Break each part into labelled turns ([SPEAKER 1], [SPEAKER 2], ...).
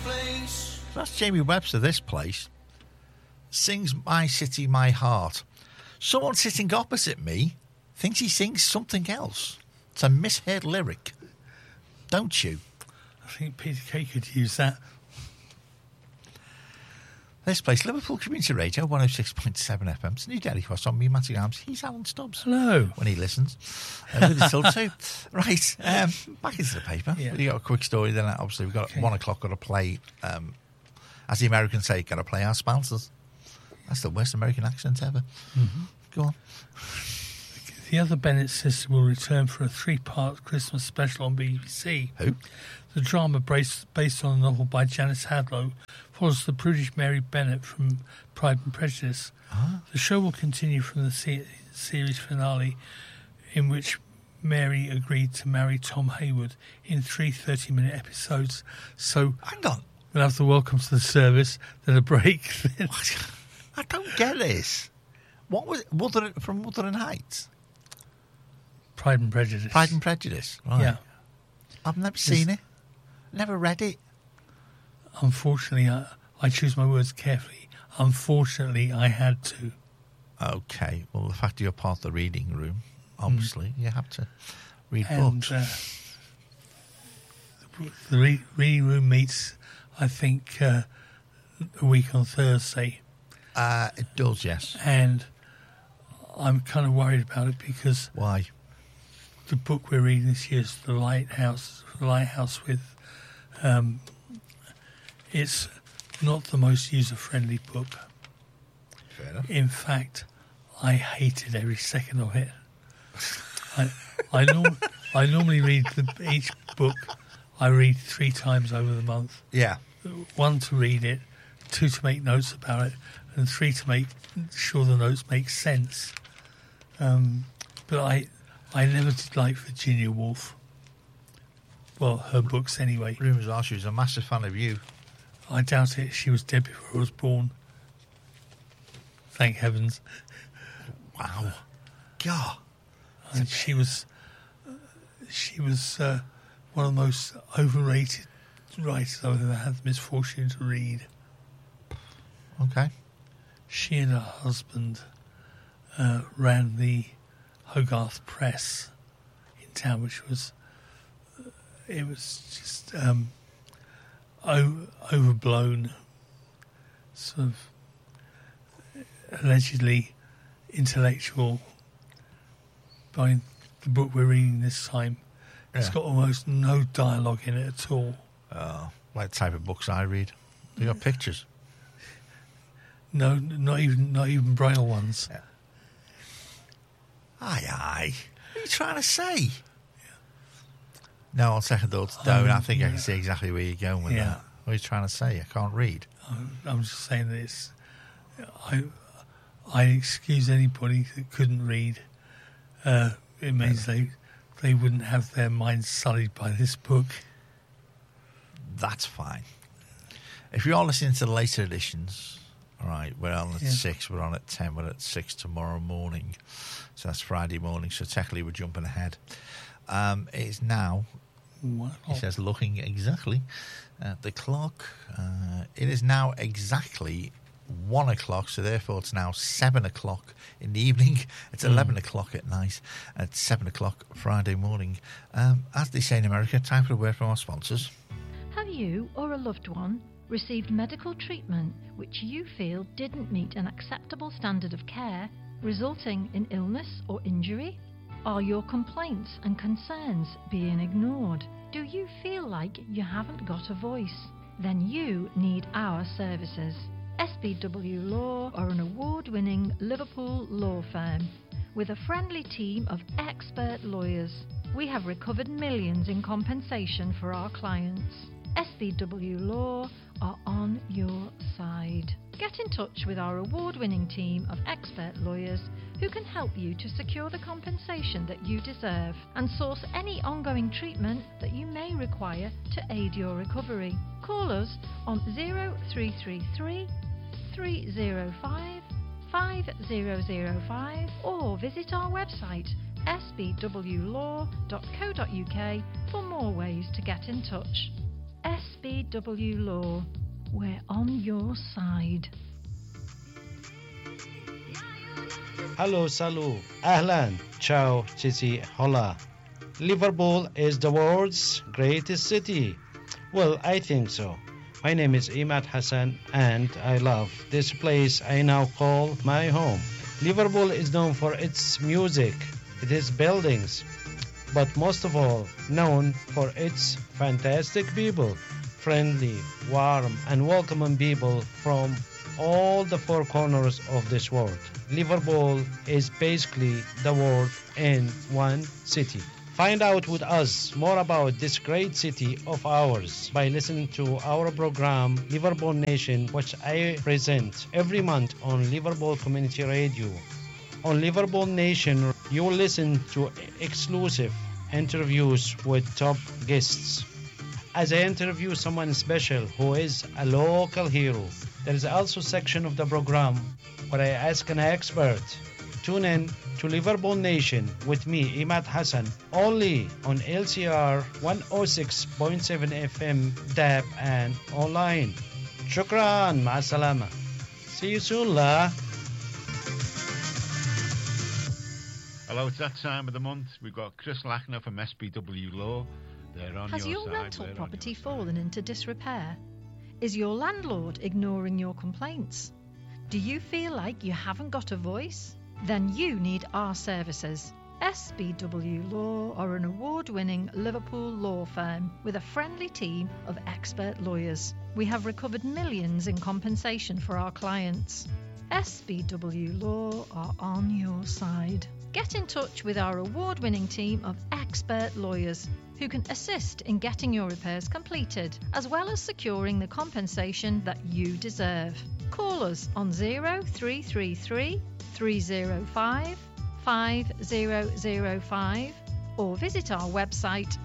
[SPEAKER 1] That's Jamie Webster, this place. Sings My City, My Heart. Someone sitting opposite me thinks he sings something else. It's a misheard lyric. Don't you?
[SPEAKER 2] I think Peter Kay could use that.
[SPEAKER 1] This place, Liverpool Community Radio, 106.7 FM. It's New Delhi Cross on me, Matty Arms. He's Alan Stubbs.
[SPEAKER 2] Hello.
[SPEAKER 1] When he listens. With his still too. Right, back into the paper.
[SPEAKER 2] Yeah.
[SPEAKER 1] We've got a quick story then. Obviously, we've got 1 o'clock, got to play, as the Americans say, got to play our sponsors. That's the worst American accent ever.
[SPEAKER 2] Mm-hmm.
[SPEAKER 1] Go on.
[SPEAKER 2] The Other Bennett Sisters will return for a 3-part Christmas special on BBC.
[SPEAKER 1] Who?
[SPEAKER 2] The drama, based on a novel by Janice Hadlow, follows the prudish Mary Bennett from Pride and Prejudice.
[SPEAKER 1] Ah.
[SPEAKER 2] The show will continue from the series finale, in which Mary agreed to marry Tom Hayward in 3 30-minute episodes. So,
[SPEAKER 1] hang on.
[SPEAKER 2] We'll have the welcome to the service, then a break. Then.
[SPEAKER 1] I don't get this. What was from Wuthering Heights?
[SPEAKER 2] Pride and Prejudice.
[SPEAKER 1] Pride and Prejudice, right.
[SPEAKER 2] Yeah.
[SPEAKER 1] I've never seen it. Never read it.
[SPEAKER 2] Unfortunately, I choose my words carefully. Unfortunately, I had to.
[SPEAKER 1] Okay. Well, the fact that you're part of the reading room, obviously, you have to read books.
[SPEAKER 2] The reading room meets, I think, a week on Thursday.
[SPEAKER 1] It does, yes.
[SPEAKER 2] And I'm kind of worried about it because...
[SPEAKER 1] Why?
[SPEAKER 2] The book we're reading this year is The Lighthouse with... it's not the most user-friendly book.
[SPEAKER 1] Fair enough.
[SPEAKER 2] In fact, I hated every second of it. I normally read each book. I read 3 times over the month.
[SPEAKER 1] Yeah.
[SPEAKER 2] 1 to read it, 2 to make notes about it, and 3 to make sure the notes make sense. But I never did like Virginia Woolf. Well, her books anyway.
[SPEAKER 1] Rumours are she was a massive fan of you.
[SPEAKER 2] I doubt it. She was dead before I was born. Thank heavens.
[SPEAKER 1] Wow. God.
[SPEAKER 2] And she was one of the most overrated writers I've ever had the misfortune to read.
[SPEAKER 1] Okay.
[SPEAKER 2] She and her husband ran the Hogarth Press in town, which was it was just overblown, sort of allegedly intellectual. By the book we're reading this time, it's got almost no dialogue in it at all.
[SPEAKER 1] Oh, like the type of books I read. They got pictures.
[SPEAKER 2] No, not even Braille ones.
[SPEAKER 1] Yeah. Aye. What are you trying to say? Yeah. No, on second thoughts, don't. I think I can see exactly where you're going with that. What are you trying to say? I can't read.
[SPEAKER 2] I'm just saying that it's... I excuse anybody that couldn't read. It means they wouldn't have their minds sullied by this book.
[SPEAKER 1] That's fine. If you are listening to the later editions, all right, we're on at 6, we're on at 10, we're at 6 tomorrow morning. So that's Friday morning, so technically we're jumping ahead. It is now, he says, looking exactly at the clock. It is now exactly 1 o'clock, so therefore it's now 7 o'clock in the evening. It's 11 o'clock at night, and it's 7 o'clock Friday morning. As they say in America, time for a word from our sponsors.
[SPEAKER 3] Have you or a loved one received medical treatment which you feel didn't meet an acceptable standard of care, resulting in illness or injury? Are your complaints and concerns being ignored? Do you feel like you haven't got a voice? Then you need our services. SBW Law are an award-winning Liverpool law firm with a friendly team of expert lawyers. We have recovered millions in compensation for our clients. SBW Law are on your side. Get in touch with our award-winning team of expert lawyers who can help you to secure the compensation that you deserve and source any ongoing treatment that you may require to aid your recovery. Call us on 0333 305 5005 or visit our website sbwlaw.co.uk for more ways to get in touch. SBW Law. We're on your side.
[SPEAKER 4] Hello, salut, ahlan, ciao, titi, hola. Liverpool is the world's greatest city. Well, I think so. My name is Imad Hassan and I love this place I now call my home. Liverpool is known for its music, its buildings, but most of all known for its fantastic people, friendly, warm and welcoming people from all the four corners of this world. Liverpool is basically the world in one city. Find out with us more about this great city of ours by listening to our program Liverpool Nation, which I present every month on Liverpool Community Radio. On Liverpool Nation, you will listen to exclusive interviews with top guests. As I interview someone special who is a local hero, there is also a section of the program where I ask an expert. Tune in to Liverpool Nation with me, Imad Hassan, only on LCR 106.7 FM, DAB and online. Shukran, ma'asalama. See you soon, la.
[SPEAKER 5] Hello, it's that time of the month. We've got Chris Lackner from SBW Law. They're on
[SPEAKER 3] Has
[SPEAKER 5] your
[SPEAKER 3] your
[SPEAKER 5] side.
[SPEAKER 3] rental property fallen into disrepair? Is your landlord ignoring your complaints? Do you feel like you haven't got a voice? Then you need our services. SBW Law are an award-winning Liverpool law firm with a friendly team of expert lawyers. We have recovered millions in compensation for our clients. SBW Law are on your side. Get in touch with our award-winning team of expert lawyers who can assist in getting your repairs completed, as well as securing the compensation that you deserve. Call us on 0333 305 5005 or visit our website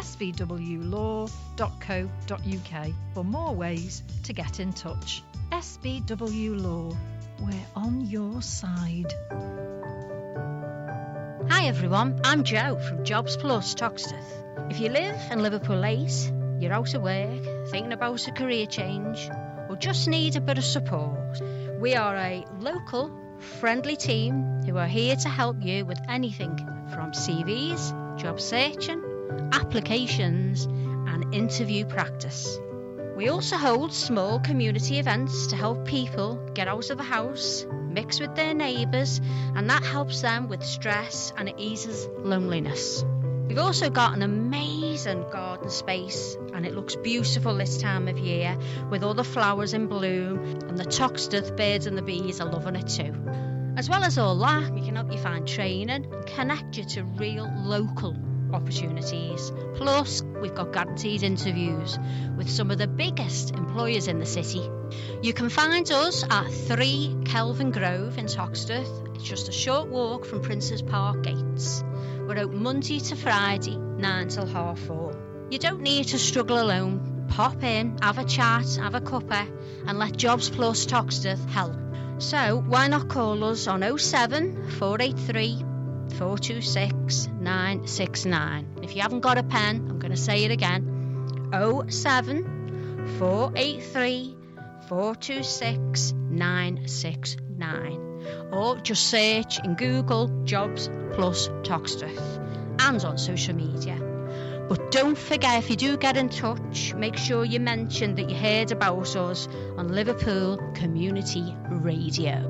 [SPEAKER 3] sbwlaw.co.uk for more ways to get in touch. SBW Law, we're on your side.
[SPEAKER 6] Hi everyone, I'm Jo from Jobs Plus Toxteth. If you live in Liverpool 8, you're out of work, thinking about a career change, or just need a bit of support, we are a local, friendly team who are here to help you with anything from CVs, job searching, applications, and interview practice. We also hold small community events to help people get out of the house, mix with their neighbours, and that helps them with stress and it eases loneliness. We've also got an amazing garden space and it looks beautiful this time of year with all the flowers in bloom, and the Toxteth birds and the bees are loving it too. As well as all that, we can help you find training and connect you to real local opportunities. Plus, we've got guaranteed interviews with some of the biggest employers in the city. You can find us at 3 Kelvin Grove in Toxteth. It's just a short walk from Princes Park gates. We're open Monday to Friday, 9 till 4:30. You don't need to struggle alone. Pop in, have a chat, have a cuppa, and let Jobs Plus Toxteth help. So why not call us on 07 483 426 969. If you haven't got a pen, I'm going to say it again. 07 483 426 969. Or just search in Google Jobs Plus Toxteth and on social media. But don't forget, if you do get in touch, make sure you mention that you heard about us on Liverpool Community Radio.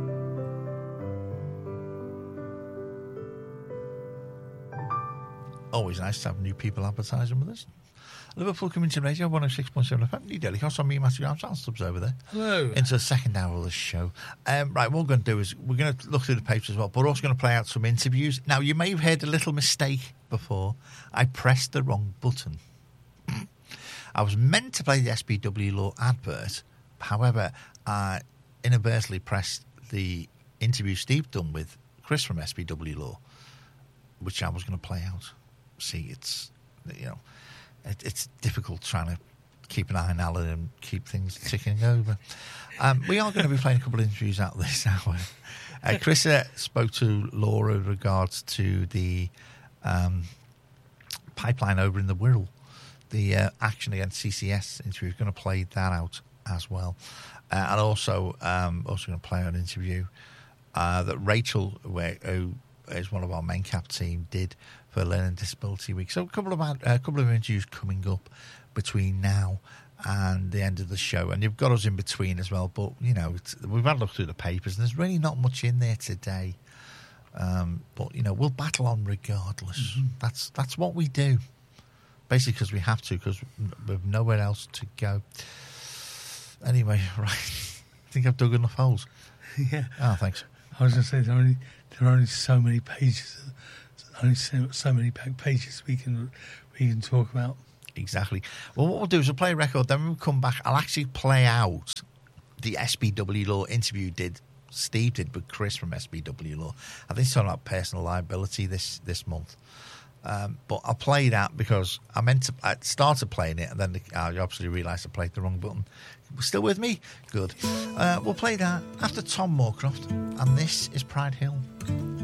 [SPEAKER 1] Always nice to have new people advertising with us. Liverpool Community Radio 106.7 FM, New Delhi. Cost on me, Matthew Armstrong, Stubbs over there.
[SPEAKER 2] Hello.
[SPEAKER 1] Into the second hour of the show. Right, what we're going to do is we're going to look through the papers as well, but we're also going to play out some interviews. Now, you may have heard a little mistake before. I pressed the wrong button. I was meant to play the SBW Law advert. However, I inadvertently pressed the interview Steve done with Chris from SBW Law, which I was going to play out. See, it's, you know, it's difficult trying to keep an eye on Alan and keep things ticking over. We are going to be playing a couple of interviews out this hour. Chris spoke to Laura in regards to the pipeline over in the Wirral, the action against CCS interview. We're going to play that out as well. And also going to play an interview that Rachel, who is one of our main cap team, did for Learning Disability Week. So a couple of interviews coming up between now and the end of the show, and you've got us in between as well. But we've had a look through the papers, and there's really not much in there today. But we'll battle on regardless. Mm-hmm. That's what we do, basically, because we have to, because we've nowhere else to go. Anyway, right. I think I've dug enough holes.
[SPEAKER 2] Yeah.
[SPEAKER 1] Oh, thanks.
[SPEAKER 2] I was going to say there are only so many pages, so many pages we can talk about.
[SPEAKER 1] Exactly. Well, what we'll do is we'll play a record, then when we come back, I'll actually play out the SBW Law interview Steve did with Chris from SBW Law. I think it's talking about personal liability this month. But I'll play that because I started playing it, and then I obviously realised I played the wrong button. Still with me? Good. We'll play that after Tom Moorcroft, and this is Pride Hill.